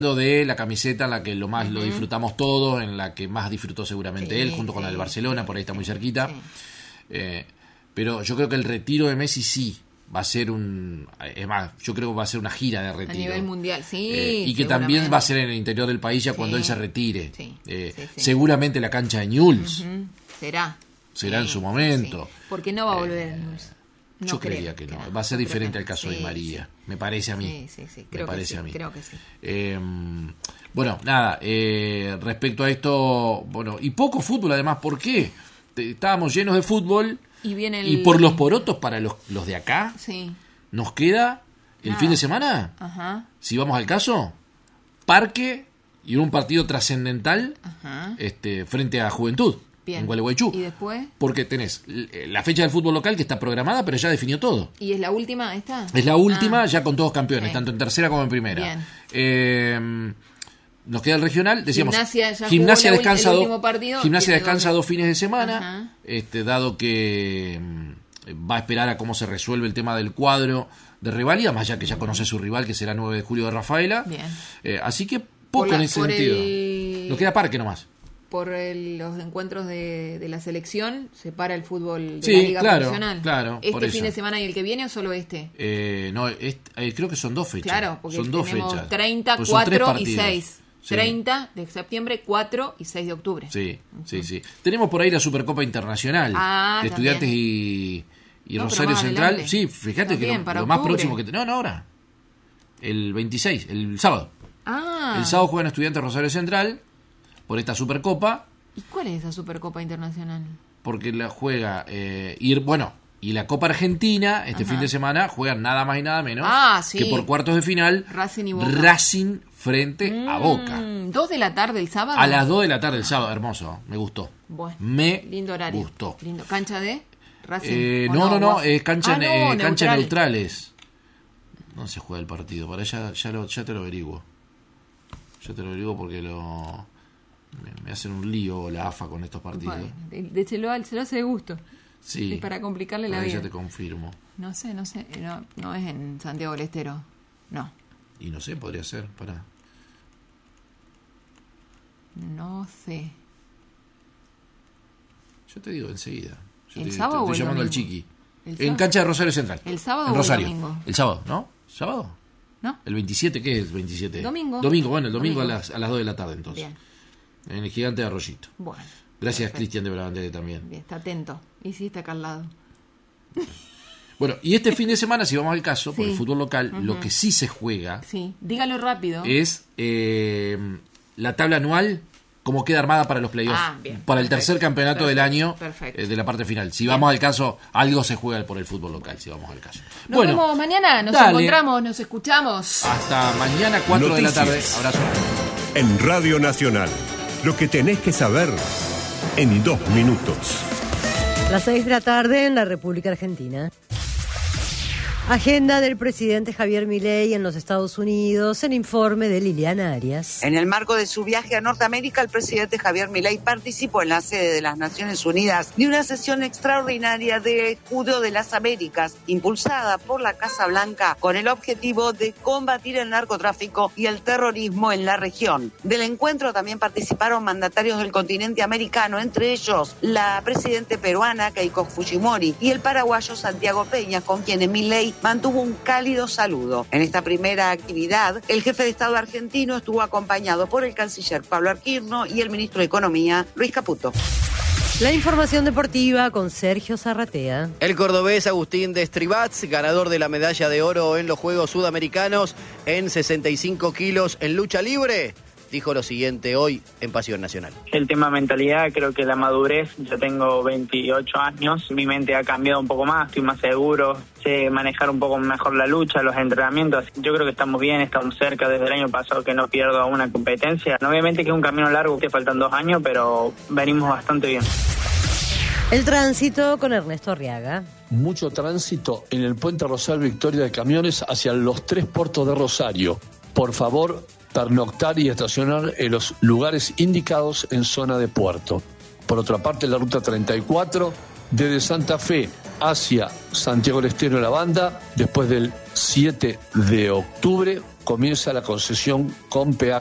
de la camiseta en la que lo disfrutamos todos, en la que más disfrutó seguramente él, junto con la del Barcelona, por ahí está muy cerquita. Pero yo creo que el retiro de Messi sí va a ser es más, yo creo que va a ser una gira de retiro. A nivel mundial, y que también va a ser en el interior del país ya cuando él se retire. Seguramente la cancha de Newell's. Será en su momento. Porque no va a volver. Yo creería que no. Va a ser diferente al caso de María. Me parece a mí. Creo que sí. Bueno, nada. Respecto a esto, y poco fútbol además. ¿Por qué? Estábamos llenos de fútbol y por los porotos para los de acá nos queda el fin de semana. Si vamos al caso, Parque y un partido trascendental frente a Juventud. En Gualeguaychú. ¿Y después? Porque tenés la fecha del fútbol local que está programada, pero ya definió todo. ¿Y es la última esta? Es la última, ya con todos campeones, tanto en tercera como en primera. Nos queda el regional, decíamos. Gimnasia descansa descansa 2 fines de semana, dado que va a esperar a cómo se resuelve el tema del cuadro de rivalidad, más allá que ya conoce su rival, que será 9 de julio de Rafaela. Así que poco en ese sentido. Nos queda Parque nomás. Por los encuentros de la selección, se para el fútbol de la Liga Profesional. Claro, ¿Este fin de semana y el que viene o solo este? Creo que son 2 fechas. Claro, porque son 2 tenemos fechas. 30, pues 4 y 6. 30 de septiembre, 4 y 6 de octubre. Sí. Tenemos por ahí la Supercopa Internacional de Estudiantes y Rosario Central. Adelante. Sí, fíjate también, que lo más próximo que tenemos ahora. El 26, el sábado. El sábado juegan Estudiantes Rosario Central por esta Supercopa. ¿Y cuál es esa Supercopa Internacional? Porque la juega y la Copa Argentina fin de semana juegan nada más y nada menos que por cuartos de final Racing frente a Boca. 2 de la tarde el sábado. A las 2 de la tarde el sábado, hermoso, me gustó. Bueno, me lindo horario. Gustó. Lindo. ¿Cancha de Racing? No, es cancha neutrales. No se juega el partido, para ya te lo averiguo. Yo te lo averiguo porque me hacen un lío la AFA con estos partidos. Se lo hace de gusto. Sí. Es para complicarle la vida. Ya te confirmo. No sé. No es en Santiago del Estero. No. Y no sé, podría ser. No sé. Yo te digo enseguida. ¿El sábado o el estoy llamando domingo? al Chiqui. En cancha de Rosario Central. ¿El sábado en Rosario. o el domingo? El sábado, ¿no? ¿Sábado? ¿No? ¿El 27? ¿Qué es el 27? Domingo. Bueno, el domingo. A las 2 de la tarde entonces. Bien. En el Gigante de Arroyito. Bueno. Gracias, Cristian de Bravandere también. Bien, está atento. Y sí, está acá al lado. Bueno, y este fin de semana, si vamos al caso, por el fútbol local, lo que sí se juega... Sí, dígalo rápido. Es la tabla anual, como queda armada para los playoffs. Para el tercer campeonato del año, de la parte final. Si vamos al caso, algo se juega por el fútbol local, si vamos al caso. Nos vemos mañana, nos encontramos, nos escuchamos. Hasta mañana, 4 de la tarde. Abrazo. En Radio Nacional, lo que tenés que saber en 2 minutos. Las 6 de la tarde en la República Argentina. Agenda del presidente Javier Milei en los Estados Unidos, el informe de Liliana Arias. En el marco de su viaje a Norteamérica, el presidente Javier Milei participó en la sede de las Naciones Unidas de una sesión extraordinaria de Escudo de las Américas, impulsada por la Casa Blanca con el objetivo de combatir el narcotráfico y el terrorismo en la región. Del encuentro también participaron mandatarios del continente americano, entre ellos la presidenta peruana Keiko Fujimori y el paraguayo Santiago Peña, con quienes Milei mantuvo un cálido saludo. En esta primera actividad, el jefe de Estado argentino estuvo acompañado por el canciller Pablo Arquirno y el ministro de Economía, Luis Caputo. La información deportiva con Sergio Zarratea. El cordobés Agustín de Estribats, ganador de la medalla de oro en los Juegos Sudamericanos en 65 kilos en lucha libre, dijo lo siguiente hoy en Pasión Nacional. El tema mentalidad, creo que la madurez, yo tengo 28 años, mi mente ha cambiado un poco más, estoy más seguro, sé manejar un poco mejor la lucha, los entrenamientos. Yo creo que estamos bien, estamos cerca desde el año pasado que no pierdo una competencia. Obviamente que es un camino largo, que faltan 2 años, pero venimos bastante bien. El tránsito con Ernesto Arriaga. Mucho tránsito en el puente Rosario Victoria de camiones hacia los 3 puertos de Rosario. Por favor, pernoctar y estacionar en los lugares indicados en zona de puerto. Por otra parte, la ruta 34, desde Santa Fe hacia Santiago del Estero, La Banda, después del 7 de octubre, comienza la concesión con peaje